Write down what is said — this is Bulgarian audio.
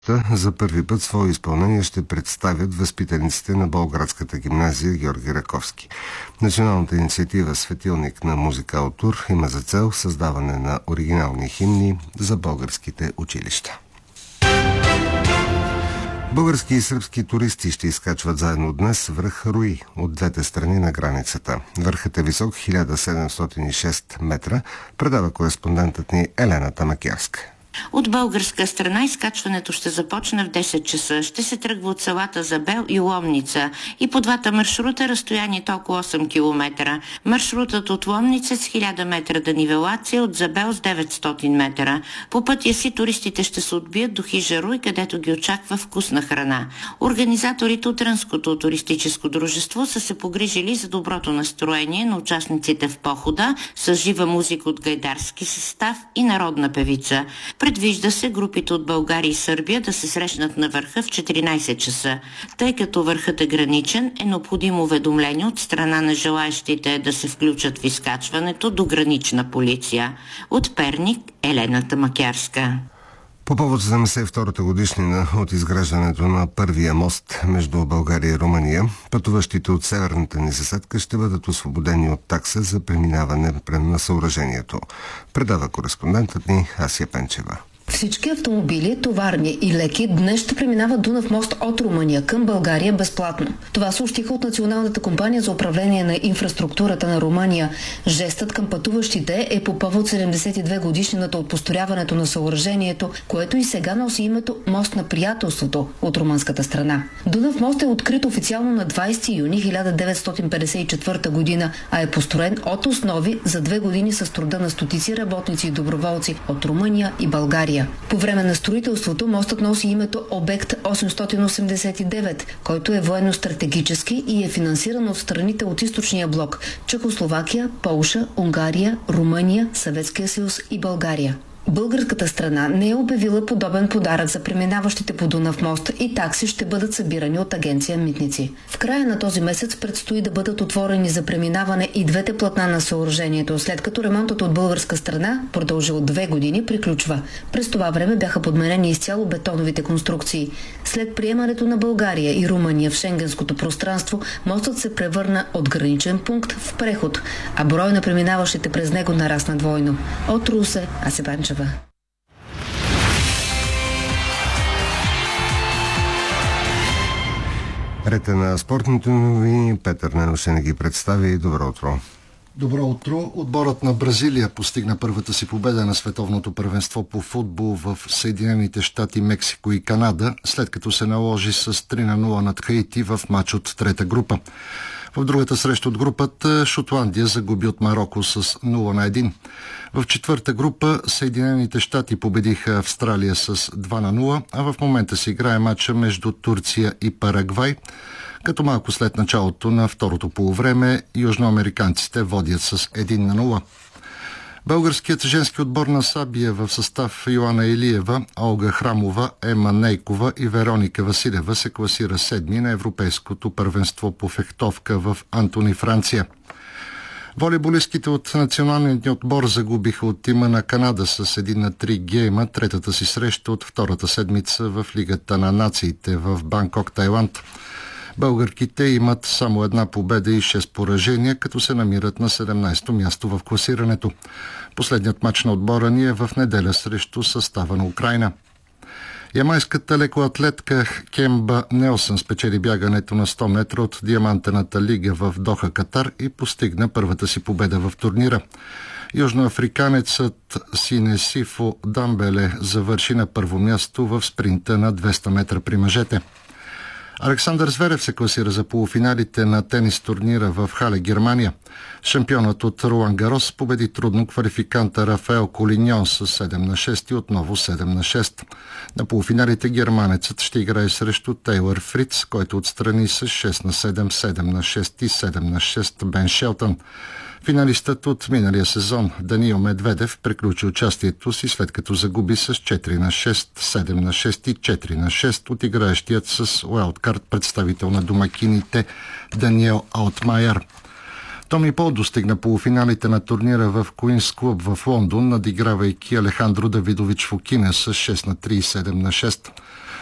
За първи път свое изпълнение ще представят възпитаниците на Болградската гимназия Георги Раковски. Националната инициатива "Светилник на музикал тур" има за цел създаване на оригинални химни за българските училища. Български и сръбски туристи ще изкачват заедно днес връх Руи от двете страни на границата. Върхът е висок 1706 метра, предава кореспондентът ни Елена Тамакярска. От българска страна изкачването ще започне в 10 часа. Ще се тръгва от селата Забел и Ломница. И по двата маршрута разстоянието около 8 км. Маршрутът от Ломница с 1000 метра до нивелация, от Забел с 900 метра. По пътя си туристите ще се отбият до хижа Руй, където ги очаква вкусна храна. Организаторите от Трънското туристическо дружество са се погрижили за доброто настроение на участниците в похода с жива музика от гайдарски състав и народна певица. Предвижда се групите от България и Сърбия да се срещнат на върха в 14 часа. Тъй като върхът е граничен, е необходимо уведомление от страна на желаещите да се включат в изкачването до гранична полиция. От Перник, Елена Тамакярска. По повод 72-та годишнина от изграждането на първия мост между България и Румъния, пътуващите от северната ни съседка ще бъдат освободени от такса за преминаване на съоръжението. Предава кореспондентът ни Асия Пенчева. Всички автомобили, товарни и леки, днес ще преминават Дунав мост от Румъния към България безплатно. Това съобщиха от Националната компания за управление на инфраструктурата на Румъния. Жестът към пътуващите е по повод 72 годишнината от построяването на съоръжението, което и сега носи името Мост на приятелството от румънската страна. Дунав мост е открит официално на 20 юни 1954 година, а е построен от основи за 2 години с труда на стотици работници и доброволци от Румъния и България. По време на строителството мостът носи името Обект 889, който е военно-стратегически и е финансиран от страните от източния блок – Чехословакия, Полша, Унгария, Румъния, Съветския съюз и България. Българската страна не е обявила подобен подарък за преминаващите по Дунав мост и такси ще бъдат събирани от агенция Митници. В края на този месец предстои да бъдат отворени за преминаване и двете платна на съоръжението, след като ремонтът от българска страна, продължил 2 години, приключва. През това време бяха подменени изцяло бетоновите конструкции. След приемането на България и Румъния в шенгенското пространство, мостът се превърна от граничен пункт в преход, а брой на преминаващите през него нарасна двойно. От Русе, Асия Пенчева. Рета на спортните новини. Петър Ненов ще не ги представи. Добро утро. Добро утро. Отборът на Бразилия постигна първата си победа на световното първенство по футбол в Съединените щати, Мексико и Канада, след като се наложи с 3-0 над Хаити в матч от трета група. В другата среща от групата Шотландия загуби от Мароко с 0-1. В четвърта група Съединените щати победиха Австралия с 2-0, а в момента се играе матча между Турция и Парагвай, като малко след началото на второто полувреме южноамериканците водят с 1-0. Българският женски отбор на Сабия в състав Йоана Илиева, Олга Храмова, Ема Нейкова и Вероника Василева се класира 7 на Европейското първенство по фехтовка в Антони, Франция. Волейболистките от националния отбор загубиха от тима на Канада с 1-3 гейма третата си среща от втората седмица в Лигата на нациите в Банкок, Тайланд. Българките имат само една победа и 6 поражения, като се намират на 17-то място в класирането. Последният мач на отбора ни е в неделя срещу състава на Украйна. Ямайската лекоатлетка Кемба Нелсън спечели бягането на 100 метра от Диамантената лига в Доха, Катар и постигна първата си победа в турнира. Южноафриканецът Синесифо Дамбеле завърши на първо място в спринта на 200 метра при мъжете. Александър Зверев се класира за полуфиналите на тенис турнира в Хале, Германия. Шампионът от Ролан Гарос победи трудно квалификанта Рафаел Колиньон с 7-6 и отново 7-6. На полуфиналите германецът ще играе срещу Тейлър Фриц, който отстрани с 6-7, 7-6 и 7-6 Бен Шелтън. Финалистът от миналия сезон Даниил Медведев приключи участието си, след като загуби с 4-6, 7-6 и 4-6 от играещият с уайлдкарт представител на домакините Даниел Алтмайер. Томи Пол достигна полуфиналите на турнира в Куинс клуб в Лондон, надигравайки Алехандро Давидович Фокина с 6-3 и 7-6.